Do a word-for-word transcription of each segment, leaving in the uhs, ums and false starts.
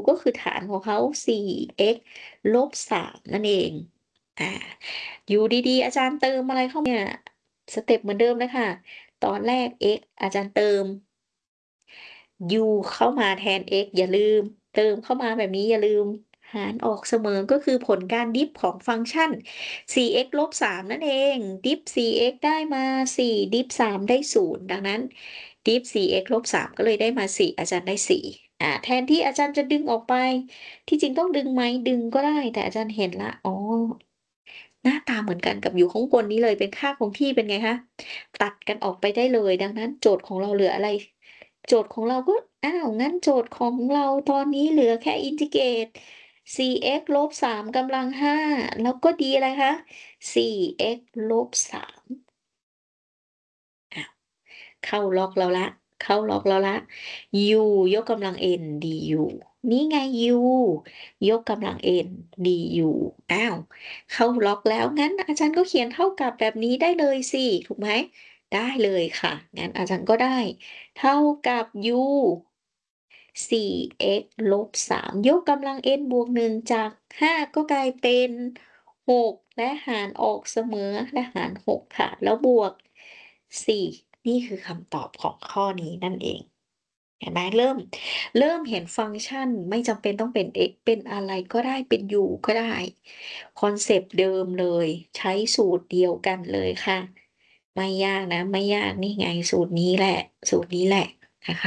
ก็คือฐานของเขา สี่ x ลบ สาม นั่นเอง อา อยู่ดี ๆ อาจารย์เติมอะไรเข้า เนี่ย สเต็ปเหมือนเดิมเลยค่ะ ตอนแรก x อาจารย์เติม u เข้ามาแทน x อย่าลืม เติมเข้ามาแบบนี้อย่าลืม หารออกเสมอ ก็คือผลการดิฟของฟังก์ชัน สี่ x ลบ สาม นั่นเอง ดิฟ สี่ x ได้มา สี่ ดิฟ สาม ได้ ศูนย์ ดังนั้น ดิฟ สี่ x ลบ สาม ก็เลยได้มา สี่ อาจารย์ได้ สี่ อ่า แทนที่อาจารย์จะดึงออกไป ที่จริงต้องดึงไหม ดึงก็ได้ แต่อาจารย์เห็นแล้ว อ๋อ หน้าตาเหมือนกันกับอยู่ข้างบนนี้เลย เป็นค่าคงที่ เป็นไงคะ ตัดกันออกไปได้เลย ดังนั้นโจทย์ของเราเหลืออะไร โจทย์ของเราก็ อ้าว งั้นโจทย์ของเราตอนนี้เหลือแค่อินทิเกรต สี่ x ลบ สาม กำลัง ห้า แล้วก็ d อะไรคะ สี่ x ลบ สาม อ้าว เข้าล็อกเราแล้ว เข้าล็อกเราแล้ว u ยกกำลัง n du นี่ไง u ยกกำลัง n du อ้าว เข้าล็อกแล้ว งั้นอาจารย์ก็เขียนเท่ากับแบบนี้ได้เลยสิ ถูกไหม ได้เลยค่ะ งั้นอาจารย์ก็ได้ เท่ากับ u สี่ x ลบ สาม ยกกำลัง n บวก หนึ่ง จาก ห้า ก็กลายเป็น หก และหารออกเสมอ และหาร หก ค่ะ แล้วบวก สี่ นี่คือคำตอบของข้อนี้นั่นเอง เห็นไหม เริ่ม เริ่มเห็นฟังก์ชันไม่จำเป็นต้องเป็น x เป็นอะไรก็ได้ เป็น u ก็ได้ คอนเซปต์เดิมเลย ใช้สูตรเดียวกันเลยค่ะ ไม่ยากนะ ไม่ยาก นี่ไงสูตรนี้แหละ สูตรนี้แหละนะคะ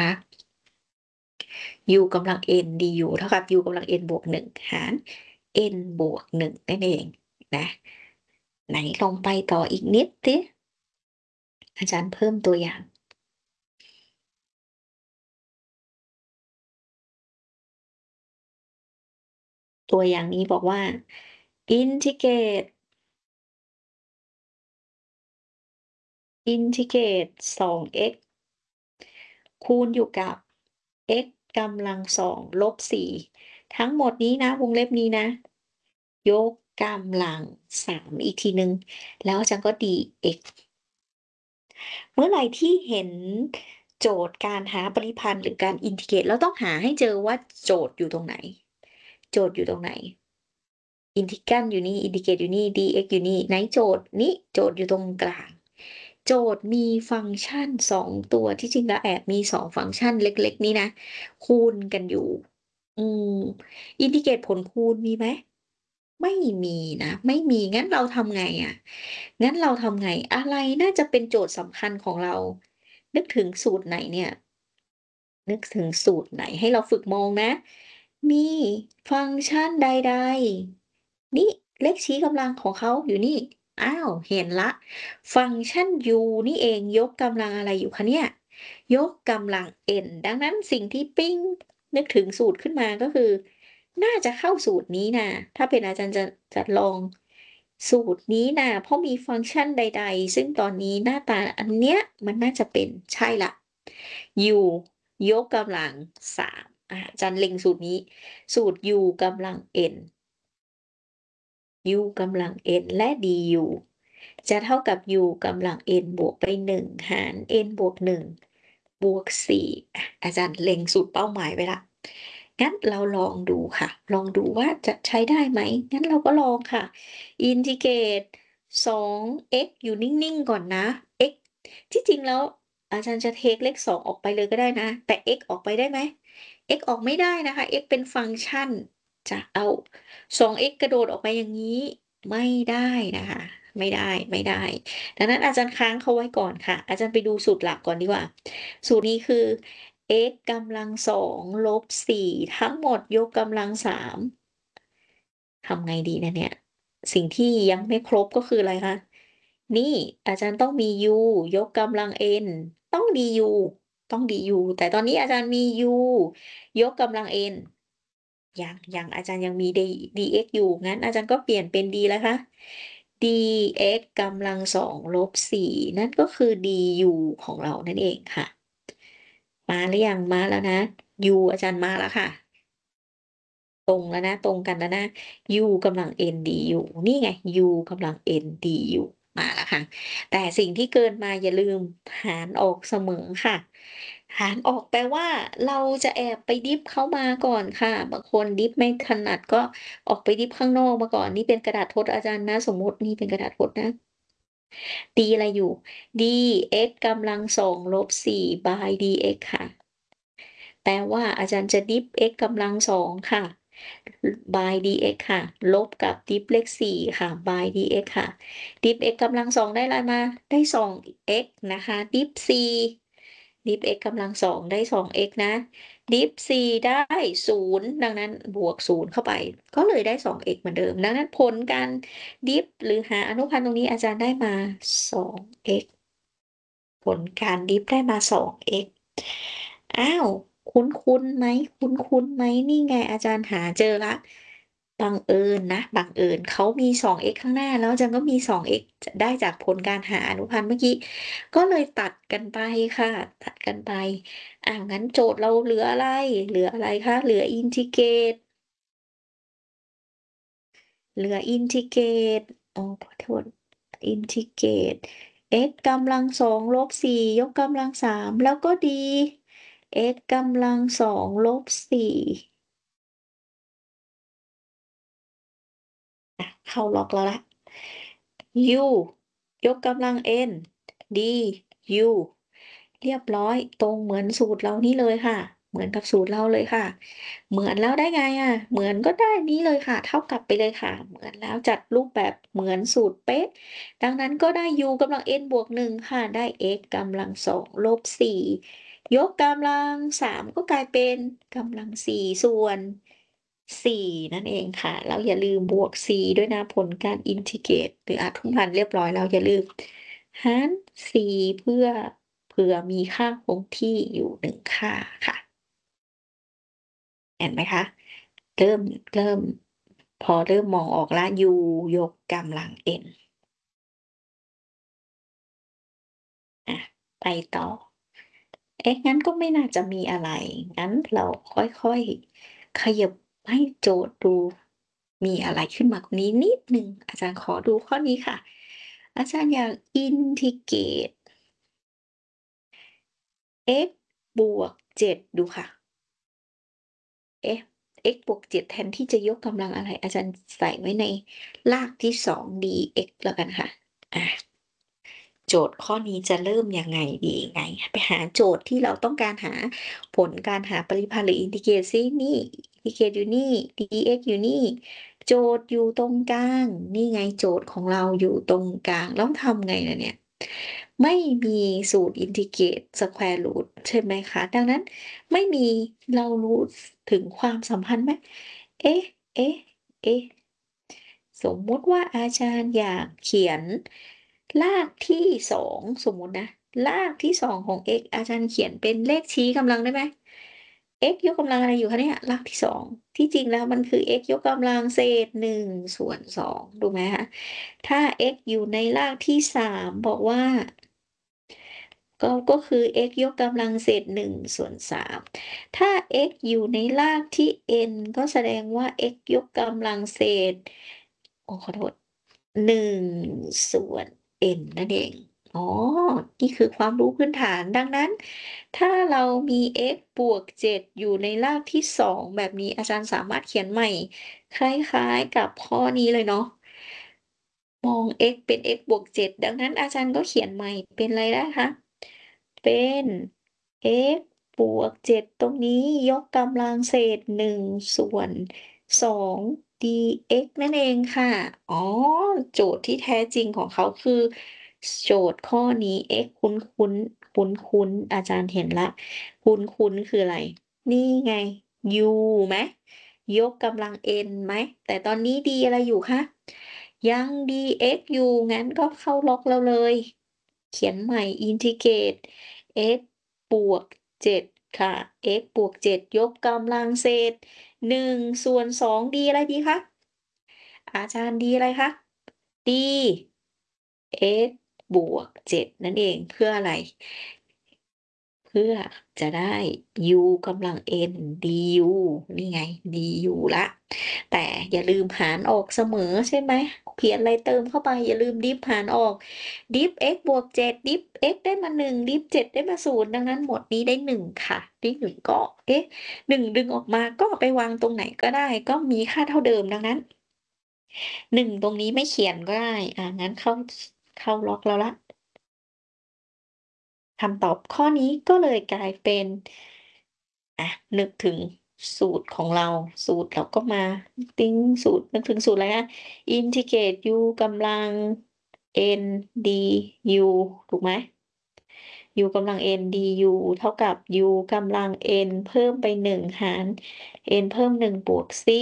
u กำลัง n du เท่ากับ u กำลัง n บวก หนึ่ง หาร n บวก หนึ่ง นั่นเองนะ ไหนลองไปต่ออีกนิดสิ อาจารย์เพิ่มตัวอย่าง ตัวอย่างนี้บอกว่า อินทิเกรต อินทิเกรต สอง x คูณอยู่กับ x กำลัง สอง ลบ สี่ ทั้งหมดนี้นะ วงเล็บนี้นะ ยกกำลัง สาม อีกทีหนึ่ง แล้วอาจารย์ก็ dx เมื่อไรที่เห็นโจทย์การหาปริพันธ์ หรือการอินทิเกรต เราต้องหาให้เจอว่าโจทย์อยู่ตรงไหน โจทย์อยู่ตรงไหน อินทิกรัลอยู่นี่ อินทิเกรตอยู่นี่ dx อยู่นี่ ไหนโจทย์ นี่โจทย์อยู่ตรงกลาง โจทย์มีฟังก์ชัน สอง ตัว ที่จริงแล้วแอบมี สอง ฟังก์ชันเล็ก ๆ นี้นะ คูณกันอยู่ อืม อินทิเกรตผลคูณมีไหม? ไม่มีนะ ไม่มี งั้นเราทำไงอะ งั้นเราทำไง อะไรน่าจะเป็นโจทย์สำคัญของเรา นึกถึงสูตรไหนเนี่ย? นึกถึงสูตรไหนให้เราฝึกมองนะ มีฟังก์ชันใด ๆ นี่เลขชี้กำลังของเขาอยู่นี่ อ้าว เห็นแล้ว ฟังก์ชัน u นี่เอง ยกกำลังอะไรอยู่คะเนี่ย ยกกำลัง n ดังนั้นสิ่งที่ปิ๊ง นึกถึงสูตรขึ้นมาก็คือ น่าจะเข้าสูตรนี้นะ ถ้าเป็นอาจารย์จะ จะลองสูตรนี้นะ เพราะมีฟังก์ชันใด ๆ ซึ่งตอนนี้หน้าตาอันเนี้ยมันน่าจะเป็น ใช่แล้ว u ยกกำลัง สาม อา อาจารย์เล็งสูตรนี้ สูตร u กำลัง n u กำลัง n และ du จะเท่ากับ u กำลัง n บวกไป หนึ่ง หาร n บวก หนึ่ง บวก สี่ อา อาจารย์เล็งสูตรเป้าหมายไว้แล้ว งั้นเราลองดูค่ะ ลองดูว่าจะใช้ได้ไหม? งั้นเราก็ลองค่ะ อินทิเกรต สอง x อยู่นิ่ง ๆ ก่อนนะ x ที่จริงแล้วอาจารย์จะเทกเลข สอง ออกไปเลยก็ได้นะ แต่ x ออกไปได้ไหม? x ออกไม่ได้นะคะ x เป็นฟังก์ชัน จะเอา สอง x กระโดดออกไปอย่างงี้ ไม่ได้นะคะ ไม่ได้ ๆ ดังนั้นอาจารย์ค้างเขาไว้ก่อนค่ะ อาจารย์ไปดูสูตรหลักก่อนดีกว่า สูตรนี้คือ x กำลัง สอง ลบ สี่ ทั้งหมดยกกำลัง สาม ทำไงดีนะเนี่ย สิ่งที่ยังไม่ครบก็คืออะไรคะ นี่อาจารย์ต้องมี u ยกกำลัง n ต้อง du ต้อง du แต่ตอนนี้อาจารย์มี u ยกกำลัง n ยัง ยัง อาจารย์ยังมี d dx อยู่ งั้นอาจารย์ก็เปลี่ยนเป็น d อะไรคะ dx กำลัง สอง ลบ สี่ นั่นก็คือ du ของเรานั่นเองค่ะ มาหรือยัง? มาแล้วนะ u อาจารย์มาแล้วค่ะ ตรงแล้วนะ ตรงกันแล้วนะ u กำลัง n du นี่ไง u กำลัง n du มาแล้วค่ะ แต่สิ่งที่เกินมาอย่าลืมหารออกเสมอค่ะหารออกแปลว่าเราจะแอบไปดิปเขามาก่อนค่ะบางคนดิปไม่ถนัดก็ออกไปดิปข้างนอกมาก่อนนี่เป็นกระดาษทดอาจารย์นะสมมุตินี่เป็นกระดาษทดนะตีอะไรอยู่ dx กำลังสองลบสี่ by dx ค่ะแปลว่าอาจารย์จะดิป x กำลังสองค่ะ by dx ค่ะลบกับดิปเลขสี่ค่ะ by dx ค่ะดิป x กำลังสองได้อะไรมาได้ สอง x นะคะดิปสี่ดิป x กำลังสองได้ สอง x นะดิปสี่ได้ศูนย์ดังนั้นบวกศูนย์เข้าไปก็เลยได้ สอง x เหมือนเดิมดังนั้นผลการดิปหรือหาอนุพันธ์ตรงนี้อาจารย์ได้มา สอง x ผลการดิฟได้มา สอง x อ้าว คุ้นๆไหม คุ้นๆไหม นี่ไงอาจารย์หาเจอแล้วบังเอิญนะ บังเอิญเขามี สอง x ข้างหน้า แล้วอาจารย์ก็มี สอง x จะได้จากผลการหาอนุพันธ์เมื่อกี้ ก็เลยตัดกันไปค่ะ ตัดกันไปอ้าวงั้นโจทย์เราเหลืออะไร เหลืออะไรคะ เหลืออินทิเกรต เหลืออินทิเกรตอ๋อขอโทษอินทิเกรต x กำลังสองลบสี่ยกกำลังสามแล้วก็ d x กำลังสองลบสี่อะเข้าล็อกแล้วล่ะ u ยกกำลัง n d u เรียบร้อยตรงเหมือนสูตรเรานี่เลยค่ะ เหมือนกับสูตรเราเลยค่ะ เหมือนแล้วได้ไงอะเหมือนก็ได้นี้เลยค่ะ เท่ากับไปเลยค่ะ เหมือนแล้วจัดรูปแบบเหมือนสูตรเป๊ะ ดังนั้นก็ได้ u กำลัง n บวกหนึ่งค่ะ ได้ x กำลังสองลบสี่ยกกำลังสามก็กลายเป็นกำลังสี่ส่วนสี่นั่นเองค่ะ แล้วอย่าลืมบวก c ด้วยนะผลการอินทิเกรตหรืออทุกพันเรียบร้อยแล้วอย่าลืมหาร c เพื่อเผื่อมีค่าคงที่อยู่หนึ่งค่าค่ะ เห็นไหมคะเริ่มเริ่มพอเริ่มมองออกแล้ว u ยกกำลัง n อะไปต่อ เอ๊ะงั้นก็ไม่น่าจะมีอะไร งั้นเราค่อยๆขยับให้โจทย์ดูมีอะไรขึ้นมากว่านี้นิดหนึ่งอาจารย์ขอดูข้อนี้ค่ะ อาจารย์อยากอินทิเกรต x บวกเจ็ดดูค่ะ เอ๊ะ x บวกเจ็ดแทนที่จะยกกำลังอะไร อาจารย์ใส่ไว้ในรากที่สอง dx แล้วกันค่ะอาโจทย์ข้อนี้จะเริ่มยังไงดีไงไปหาโจทย์ที่เราต้องการหาผลการหาปริพาณหรืออินทิเกรตซินี่อินทิเกรตอยู่นี่ dx อยู่นี่ โจทย์อยู่ตรงกลาง นี่ไงโจทย์ของเราอยู่ตรงกลางแล้วทำไงล่ะเนี่ย ไม่มีสูตรอินทิเกรต square root ใช่ไหมคะ ดังนั้นไม่มีเรารู้ถึงความสัมพันธ์ไหม เอ๊ะเอ๊ะเอ๊ะสมมุติว่าอาจารย์อยากเขียนรากที่สองสมมุตินะรากที่สองของ x อาจารย์เขียนเป็นเลขชี้กำลังได้ไหม x ยกกำลังอะไรอยู่คะเนี่ยรากที่สองที่จริงแล้วมันคือ x ยกกำลังเศษหนึ่งส่วนสองถูกไหมคะถ้า x อยู่ในรากที่สามบอกว่า ก็ก็คือ x ยกกำลังเศษหนึ่งส่วนสามถ้า x อยู่ในรากที่ n ก็แสดงว่า x ยกกำลังเศษโอ้ขอโทษหนึ่งส่วน n นั่นเองอ๋อนี่คือความรู้พื้นฐานดังนั้นถ้าเรามี x บวกเจ็ดอยู่ในรากที่สองแบบนี้อาจารย์สามารถเขียนใหม่คล้ายๆกับข้อนี้เลยเนาะ มอง x เป็น x บวกเจ็ดดังนั้นอาจารย์ก็เขียนใหม่เป็นอะไรนะคะเป็น x บวกเจ็ดตรงนี้ยกกำลังเศษหนึ่งส่วนสอง dx นั่นเองค่ะอ๋อโจทย์ที่แท้จริงของเขาคือโจทย์ข้อนี้ x คุ้นๆคุ้นๆอาจารย์เห็นแล้วคุ้นๆคืออะไรนี่ไง u ไหมยกกำลัง n ไหมแต่ตอนนี้ d อะไรอยู่คะ ยัง dx อยู่งั้นก็เข้าล็อกเราเลย เขียนใหม่อินทิเกรต x บวกเจ็ดค่ะ x บวกเจ็ดยกกำลังเศษหนึ่งส่วนสองดีอะไรดีคะอาจารย์ดีอะไรคะดี x บวกเจ็ดนั่นเองเพื่ออะไร เพื่อจะได้ u กำลัง n du นี่ไง du แล้วแต่อย่าลืมหารออกเสมอใช่ไหมเขียนอะไรเติมเข้าไปอย่าลืมดิฟหารออกดิฟ x บวกเจ็ดดิฟ x ได้มาหนึ่งดิฟเจ็ดได้มาศูนย์ดังนั้นหมวดนี้ได้หนึ่งค่ะได้หนึ่งก็เอ๊ะหนึ่งดึงออกมาก็เอาไปวางตรงไหนก็ได้ก็มีค่าเท่าเดิมดังนั้นหนึ่งตรงนี้ไม่เขียนก็ได้อางั้นเข้าเข้าล็อกเราแล้วคำตอบข้อนี้ก็เลยกลายเป็นอะนึกถึงสูตรของเราสูตรเราก็มาติ๊งสูตรนึกถึงสูตรอะไรนะ integrate u กำลัง n du ถูกไหม u กำลัง n du เท่ากับ u กำลัง n เพิ่มไปหนึ่งหาร n เพิ่มหนึ่งบวก c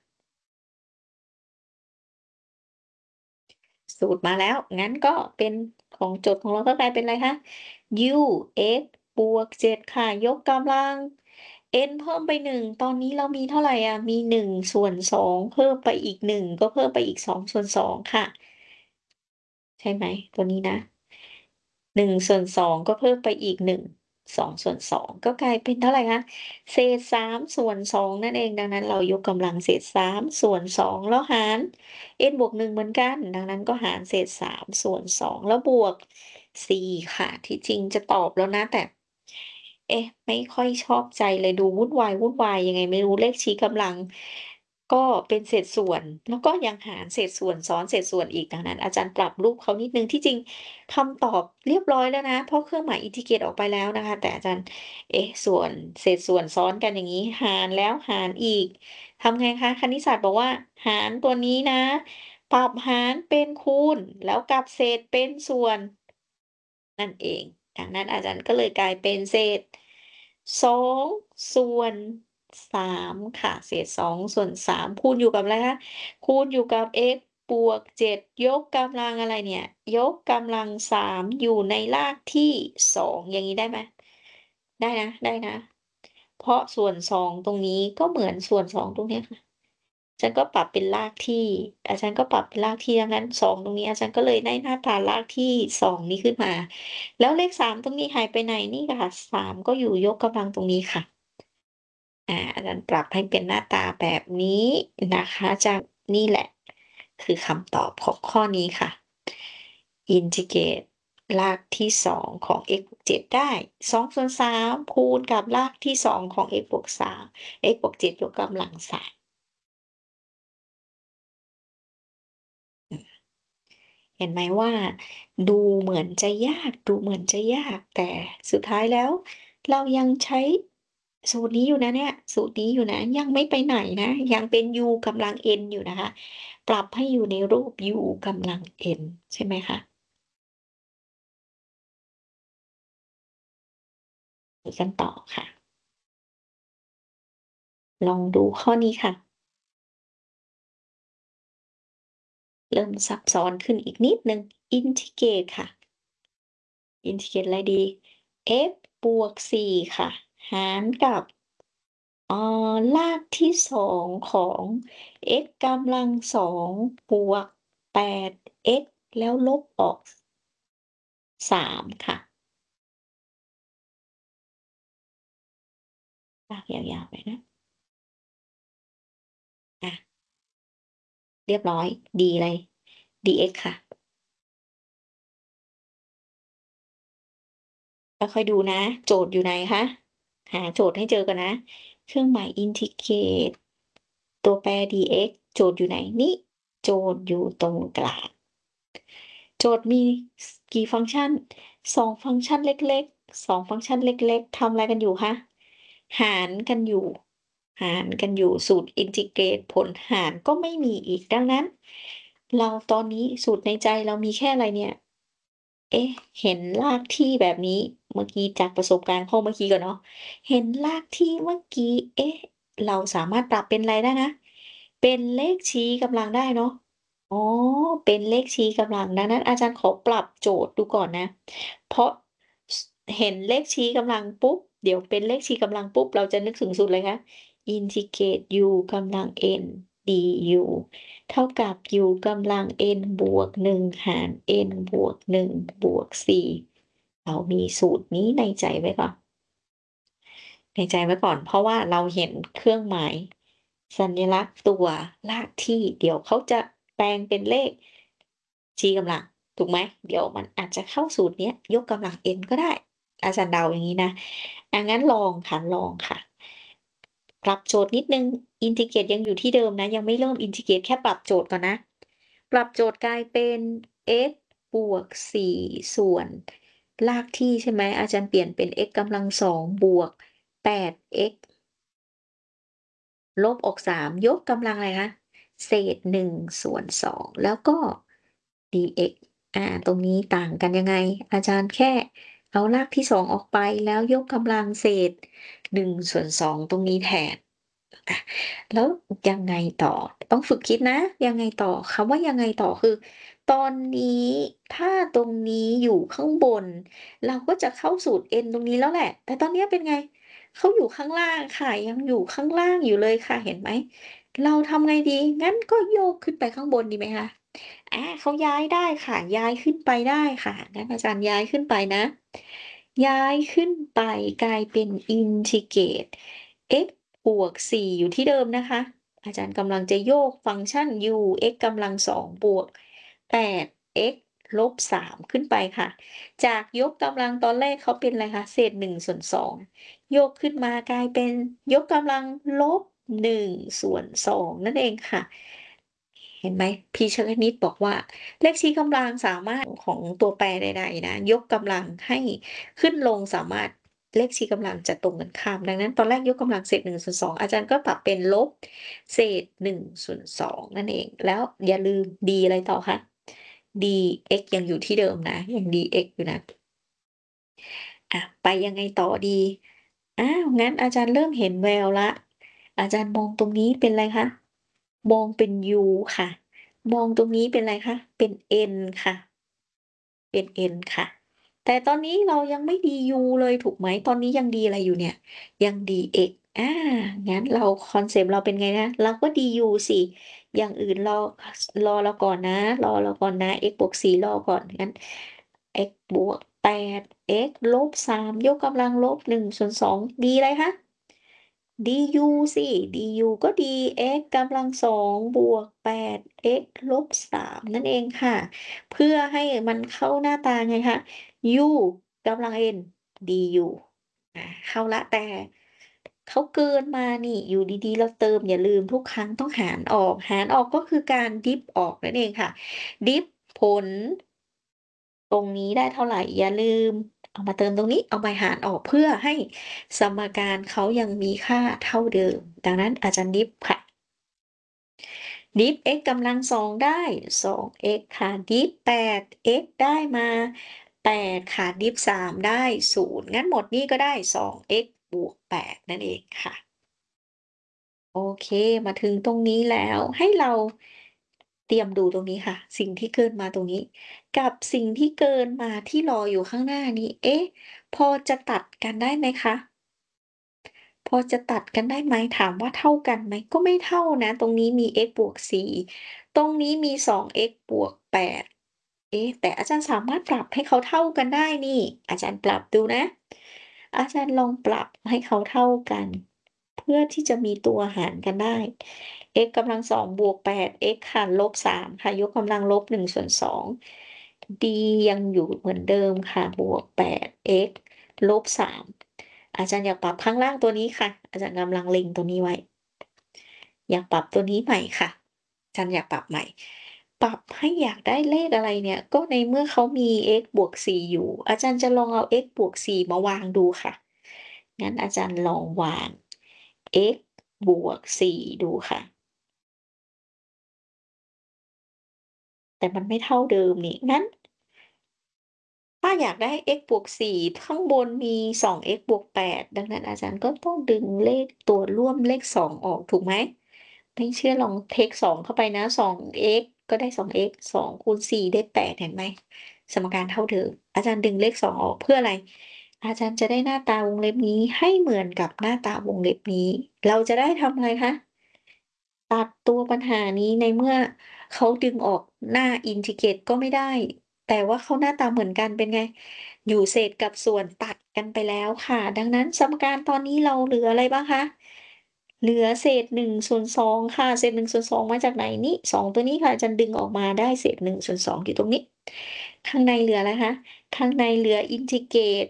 สูตรมาแล้ว งั้นก็เป็นของโจทย์ของเราก็กลายเป็นอะไรคะ u x บวกเจ็ดค่ะยกกำลัง n เพิ่มไปหนึ่งตอนนี้เรามีเท่าไรอะมีหนึ่งส่วนสองเพิ่มไปอีกหนึ่งก็เพิ่มไปอีกสองส่วนสองค่ะใช่ไหมตัวนี้นะหนึ่งส่วนสองก็เพิ่มไปอีกหนึ่ง สองส่วนสองก็กลายเป็นเท่าไรคะเศษสามส่วนสองนั่นเองดังนั้นเรายกกำลังเศษสามส่วนสองแล้วหาร n บวกหนึ่งเหมือนกันดังนั้นก็หารเศษสามส่วนสองแล้วบวกสี่ค่ะที่จริงจะตอบแล้วนะแต่เอ๊ะไม่ค่อยชอบใจเลยดูวุ่นวายๆยังไงไม่รู้เลขชี้กำลังก็เป็นเศษส่วนแล้วก็ยังหารเศษส่วนซ้อนเศษส่วนอีกดังนั้นอาจารย์ปรับรูปเขานิดหนึ่งที่จริงคำตอบเรียบร้อยแล้วนะเพราะเครื่องหมายอินทิเกรตออกไปแล้วนะคะแต่อาจารย์เอ๊ะส่วนเศษส่วนซ้อนกันอย่างงี้หารแล้วหารอีก ทำไงคะคณิตศาสตร์บอกว่าหารตัวนี้นะปรับหารเป็นคูณแล้วกลับเศษเป็นส่วนนั่นเองดังนั้นอาจารย์ก็เลยกลายเป็นเศษสองส่วนสามค่ะเศษสองส่วนสามคูณอยู่กับอะไรคะคูณอยู่กับ x บวกเจ็ดยกกำลังอะไรเนี่ยยกกำลังสามอยู่ในรากที่สองอย่างงี้ได้ไหมได้นะได้นะเพราะส่วนสองตรงนี้ก็เหมือนส่วนสองตรงเนี้ยค่ะ ฉันก็ปรับเป็นรากที่อาจารย์ก็ปรับเป็นรากที่ดังนั้นสองตรงนี้อาจารย์ก็เลยได้หน้าตารากที่สองนี้ขึ้นมาแล้วเลขสามตรงนี้หายไปไหนนี่ค่ะสามก็อยู่ยกกำลังตรงนี้ค่ะอาอาจารย์ปรับให้เป็นหน้าตาแบบนี้นะคะจากนี่แหละคือคำตอบของข้อนี้ค่ะอินทิเกรตรากที่สองของ x บวกเจ็ดได้สองส่วนสามคูณกับรากที่สองของ x บวกสาม x บวกเจ็ดยกกำลังสาม เห็นไหมว่าดูเหมือนจะยากดูเหมือนจะยากแต่สุดท้ายแล้วเรายังใช้สูตรนี้อยู่นะเนี่ยสูตรนี้อยู่นะยังไม่ไปไหนนะยังเป็น u กำลัง n อยู่นะคะปรับให้อยู่ในรูป u กำลัง n ใช่ไหมคะไปกันต่อค่ะลองดูข้อนี้ค่ะเริ่มซับซ้อนขึ้นอีกนิดหนึ่งอินทิเกรตค่ะอินทิเกรตอะไรดี f บวกสี่ค่ะหารกับ เอ่อรากที่สองของ x กำลังสองบวกแปด x แล้วลบออกสามค่ะลากยาวๆไปนะอะเรียบร้อย d อะไร dx ค่ะค่อยๆดูนะโจทย์อยู่ไหนคะหาโจทย์ให้เจอก่อนนะเครื่องหมายอินทิเกรตตัวแปร dx โจทย์อยู่ไหนนี่โจทย์อยู่ตรงกลาง โจทย์มีสกี่ฟังก์ชันสองฟังก์ชันเล็กๆสองฟังก์ชันเล็กๆทำอะไรกันอยู่คะหารกันอยู่หารกันอยู่สูตรอินทิเกรตผลหารก็ไม่มีอีกดังนั้นเราตอนนี้สูตรในใจเรามีแค่อะไรเนี่ยเอ๊ะเห็นรากที่แบบนี้เมื่อกี้จากประสบการณ์ข้อเมื่อกี้ก่อนเนาะเห็นรากที่เมื่อกี้เอ๊ะเราสามารถปรับเป็นอะไรได้นะเป็นเลขชี้กำลังได้เนาะ อ๋อเป็นเลขชี้กำลังดังนั้นอาจารย์ขอปรับโจทย์ดูก่อนนะเพราะสเห็นเลขชี้กำลังปุ๊บเดี๋ยวเป็นเลขชี้กำลังปุ๊บเราจะนึกถึงสูตรอะไรคะอินทิเกรต u กำลัง n du เท่ากับ u กำลัง n บวกหนึ่งหาร n บวกหนึ่งบวกสี่เรามีสูตรนี้ในใจไว้ก่อนในใจไว้ก่อนเพราะว่าเราเห็นเครื่องหมายสัญลักษณ์ตัวรากที่เดี๋ยวเขาจะแปลงเป็นเลขชี้กำลังถูกไหมเดี๋ยวมันอาจจะเข้าสูตรเนี้ยยกกำลัง n ก็ได้อาจารย์เดาอย่างงี้นะอางั้นลองค่ะลองค่ะปรับโจทย์นิดหนึ่งอินทิเกรตยังอยู่ที่เดิมนะยังไม่เริ่มอินทิเกรตแค่ปรับโจทย์ก่อนนะปรับโจทย์กลายเป็น x บวกสี่ส่วนรากที่ใช่ไหมอาจารย์เปลี่ยนเป็น x กำลังสองบวกแปด x ลบออกสามยกกำลังอะไรคะเศษหนึ่งส่วนสองแล้วก็ dx อาตรงนี้ต่างกันยังไงอาจารย์แค่เอารากที่สองออกไปแล้วยกกำลังเศษหนึ่งส่วนสองตรงนี้แทนอะแล้วยังไงต่อต้องฝึกคิดนะยังไงต่อคำว่ายังไงต่อคือตอนนี้ถ้าตรงนี้อยู่ข้างบนเราก็จะเข้าสูตร n ตรงนี้แล้วแหละแต่ตอนเนี้ยเป็นไง เขาอยู่ข้างล่างค่ะยังอยู่ข้างล่างอยู่เลยค่ะเห็นไหมเราทำไงดีงั้นก็โยกขึ้นไปข้างบนดีไหมคะอาเขาย้ายได้ค่ะย้ายขึ้นไปได้ค่ะงั้นอาจารย์ย้ายขึ้นไปนะย้ายขึ้นไปกลายเป็นอินทิเกรต x บวกสี่อยู่ที่เดิมนะคะอาจารย์กำลังจะโยกฟังก์ชัน u x กำลังสองบวกแปด x ลบสามขึ้นไปค่ะจากยกกำลังตอนแรกเขาเป็นอะไรคะเศษหนึ่งส่วนสอง ยกขึ้นมากลายเป็นยกกำลังลบหนึ่งส่วนสองนั่นเองค่ะเห็นไหมพีชคณิตบอกว่าเลขชี้กำลังสามารถของตัวแปรใดๆนะยกกำลังให้ขึ้นลงสามารถเลขชี้กำลังจะตรงกันข้ามดังนั้นตอนแรกยกกำลังเศษหนึ่งส่วนสองอาจารย์ก็ปรับเป็นลบเศษหนึ่งส่วนสองนั่นเองแล้วอย่าลืม d อะไรต่อคะ dx ยังอยู่ที่เดิมนะยัง dx อยู่นะอะไปยังไงต่อดีอ้าวงั้นอาจารย์เริ่มเห็นแววแล้วอาจารย์มองตรงนี้เป็นไรคะมองเป็น U ค่ะมองตรงนี้เป็นไรคะเป็น N ค่ะเป็น N ค่ะแต่ตอนนี้เรายังไม่ ดู เลยถูกไหมตอนนี้ยัง D อะไรอยู่เนี่ยยัง dx อางั้นเราคอนเซปต์เราเป็นไงนะเราก็ ดู สิอย่างอื่นรอรอเราก่อนนะรอเราก่อนนะ x บวกสี่รอก่อนงั้น x บวกแปด x ลบสามยกกำลังลบหนึ่งส่วนสอง d อะไรคะ ดู สิ ดู ก็ dx กำลังสองบวกแปด x ลบสามนั่นเองค่ะเพื่อให้มันเข้าหน้าตาไงคะ u กำลัง n ดูอาเข้าแล้วแต่เขาเกินมานี่อยู่ดีๆเราเติมอย่าลืมทุกครั้งต้องหารออกหารออกก็คือการดิฟออกนั่นเองค่ะดิฟผล ตรงนี้ได้เท่าไรอย่าลืมเอามาเติมตรงนี้เอามาหารออกเพื่อให้สมการเขายังมีค่าเท่าเดิมดังนั้นอาจารย์ดิฟค่ะดิฟ x กำลังสองได้สอง x ค่ะดิฟแปด x ได้มาแปดค่ะดิฟสามได้ศูนย์งั้นหมดนี่ก็ได้สอง x บวกแปดนั่นเองค่ะ โอเคมาถึงตรงนี้แล้วให้เราเตรียมดูตรงนี้ค่ะสิ่งที่เกินมาตรงนี้กับสิ่งที่เกินมาที่รออยู่ข้างหน้านี้เอ๊ะพอจะตัดกันได้ไหมคะพอจะตัดกันได้ไหมถามว่าเท่ากันไหมก็ไม่เท่านะตรงนี้มี x บวกสี่ตรงนี้มีสอง x บวกแปดเอ๊ะแต่อาจารย์สามารถปรับให้เขาเท่ากันได้นี่อาจารย์ปรับดูนะอาจารย์ลองปรับให้เขาเท่ากัน เพื่อที่จะมีตัวหารกันได้ x กำลังสองบวกแปด x หารลบสามค่ะยกกำลังลบหนึ่งส่วนสอง d ยังอยู่เหมือนเดิมค่ะบวกแปด x ลบสามอาจารย์อยากปรับข้างล่างตัวนี้ค่ะอาจารย์กำลังเล็งตัวนี้ไว้อยากปรับตัวนี้ใหม่ค่ะอาจารย์อยากปรับใหม่ปรับให้อยากได้เลขอะไรเนี่ยก็ในเมื่อเขามี x บวกสี่อยู่อาจารย์จะลองเอา x บวกสี่มาวางดูค่ะงั้นอาจารย์ลองวาง x บวกสี่ดูค่ะแต่มันไม่เท่าเดิมนี่งั้นถ้าอยากได้ x บวกสี่ข้างบนมีสอง x บวกแปดดังนั้นอาจารย์ก็ต้องดึงเลขตัวร่วมเลขสองออกถูกไหมไม่เชื่อลองเทกสองเข้าไปนะสอง x ก็ได้สอง x สองคูณสี่ได้แปดเห็นไหมสมการเท่าเดิมอาจารย์ดึงเลขสองออกเพื่ออะไรอาจารย์จะได้หน้าตาวงเล็บนี้ให้เหมือนกับหน้าตาวงเล็บนี้เราจะได้ทำอะไรคะ ตัดตัวปัญหานี้ในเมื่อเขาดึงออกหน้าอินทิเกรตก็ไม่ได้แต่ว่าเขาหน้าตาเหมือนกันเป็นไงอยู่เศษกับส่วนตัดกันไปแล้วค่ะดังนั้นสมการตอนนี้เราเหลืออะไรบ้างคะเหลือเศษหนึ่งส่วนสองค่ะเศษหนึ่งส่วนสองมาจากไหนนี่สองตัวนี้ค่ะอาจารย์ดึงออกมาได้เศษหนึ่งส่วนสองอยู่ตรงนี้ข้างในเหลืออะไรคะข้างในเหลืออินทิเกรต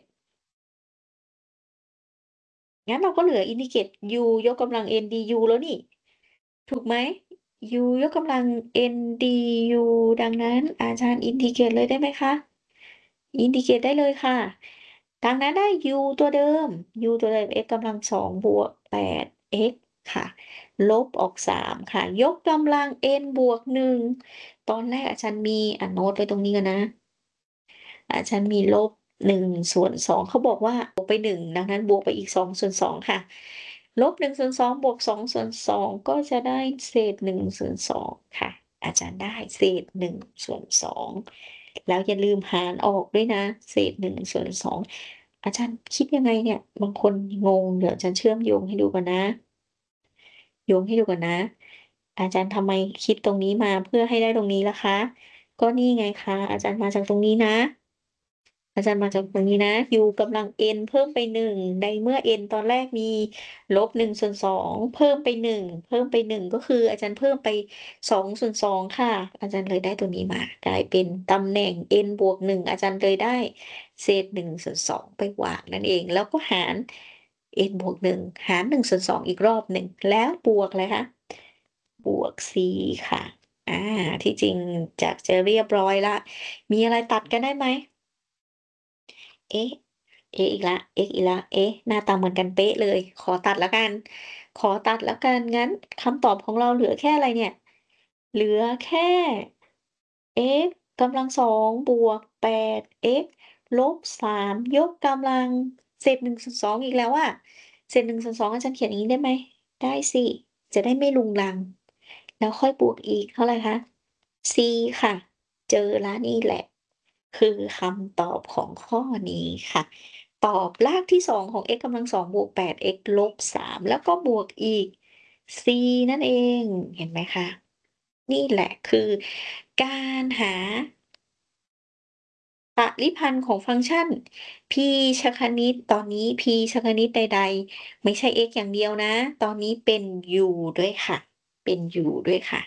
งั้นเราก็เหลืออินทิเกรต u ยกกำลัง n du แล้วนี่ถูกไหม u ยกกำลัง n du ดังนั้นอาจารย์อินทิเกรตเลยได้ไหมคะอินทิเกรตได้เลยค่ะดังนั้นได้ u ตัวเดิม u ตัวเดิม x กำลังสองบวกแปด x ค่ะลบออกสามค่ะยกกำลัง n บวกหนึ่งตอนแรกอาจารย์มีอ่าโน้ตไว้ตรงนี้ก่อนนะ อาจารย์มีลบหนึ่งส่วนสองเขาบอกว่าบวกไปหนึ่งดังนั้นบวกไปอีกสองส่วนสองค่ะลบหนึ่งส่วนสองบวกสองส่วนสองก็จะได้เศษหนึ่งส่วนสองค่ะอาจารย์ได้เศษหนึ่งส่วนสองแล้วอย่าลืมหารออกด้วยนะเศษหนึ่งส่วนสองอาจารย์คิดยังไงเนี่ยบางคนงงเดี๋ยวอาจารย์เชื่อมโยงให้ดูก่อนนะโยงให้ดูก่อนนะอาจารย์ทำไมคิดตรงนี้มาเพื่อให้ได้ตรงนี้ล่ะคะก็นี่ไงคะอาจารย์มาจากตรงนี้นะ อาจารย์มาจากตรงนี้นะ u กำลัง n เพิ่มไปหนึ่งในเมื่อ n ตอนแรกมีลบหนึ่งส่วนสองเพิ่มไปหนึ่งเพิ่มไปหนึ่งก็คืออาจารย์เพิ่มไปสองส่วนสองค่ะอาจารย์เลยได้ตัวนี้มากลายเป็นตำแหน่ง n บวกหนึ่งอาจารย์เลยได้เศษหนึ่งส่วนสองไปวางนั่นเองแล้วก็หาร n บวกหนึ่งหารหนึ่งส่วนสองอีกรอบหนึ่งแล้วบวกอะไรคะบวก c ค่ะอาที่จริงจากจะเรียบร้อยแล้วมีอะไรตัดกันได้ไหม เอ๊ะเอ๊ะอีกแล้วเอ๊ะอีกแล้วเอ๊ะหน้าตาเหมือนกันเป๊ะเลย ขอตัดแล้วกัน ขอตัดแล้วกัน งั้นคำตอบของเราเหลือแค่อะไรเนี่ย เหลือแค่ x กำลังสองบวกแปด x ลบสามยกกำลังเศษหนึ่งส่วนสองอีกแล้วอะเศษหนึ่งส่วนสองอาจารย์เขียนอย่างงี้ได้ไหม ได้สิ จะได้ไม่รุงรัง แล้วค่อยบวกอีกเท่าไรคะ c ค่ะเจอแล้วนี่แหละคือคำตอบของข้อนี้ค่ะตอบรากที่สองของ x กำลังสองบวกแปด x ลบสามแล้วก็บวกอีก c นั่นเองเห็นไหมคะนี่แหละคือการหาปริพันธ์ของฟังก์ชัน p ชคณิตตอนนี้ p ชคณิตใดๆไม่ใช่ x อย่างเดียวนะตอนนี้เป็น u ด้วยค่ะเป็น u ด้วยค่ะ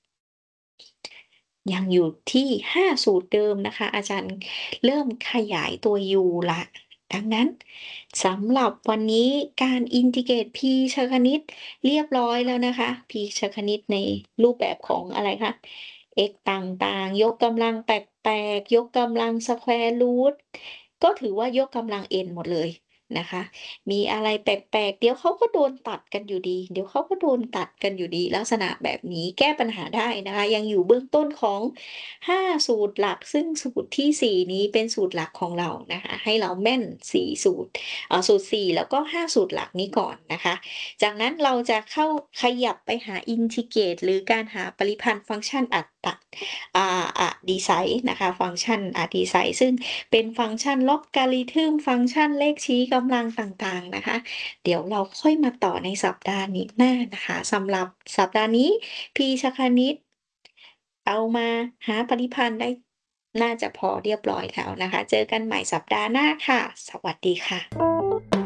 ยังอยู่ที่ห้าสูตรเดิมนะคะอาจารย์เริ่มขยายตัว u แล้วดังนั้นสำหรับวันนี้การอินทิเกรต p เชิงคณิตเรียบร้อยแล้วนะคะ p เชิงคณิตในรูปแบบของอะไรคะ x ต่างๆยกกำลังแปลกๆยกกำลัง square root ก็ถือว่ายกกำลัง n หมดเลยนะคะมีอะไรแปลกๆเดี๋ยวเขาก็โดนตัดกันอยู่ดีเดี๋ยวเขาก็โดนตัดกันอยู่ดีลักษณะแบบนี้แก้ปัญหาได้นะคะยังอยู่เบื้องต้นของห้าสูตรหลักซึ่งสูตรที่สี่นี้เป็นสูตรหลักของเรานะคะให้เราแม่นสี่สูตรเอ่อสูตรสี่แล้วก็ห้าสูตรหลักนี้ก่อนนะคะจากนั้นเราจะเข้าขยับไปหาอินทิเกรตหรือการหาปริพันธ์ฟังก์ชันอัตตะอ่าอดีไซน์นะคะฟังก์ชันอดีไซน์ซึ่งเป็นฟังก์ชัน logarithm ฟังก์ชันเลขชี้กำลังต่างๆนะคะ เดี๋ยวเราค่อยมาต่อในสัปดาห์นี้หน้านะคะสำหรับสัปดาห์นี้พีชคณิตเอามาหาปริพันธ์ได้น่าจะพอเรียบร้อยแล้วนะคะเจอกันใหม่สัปดาห์หน้าค่ะสวัสดีค่ะ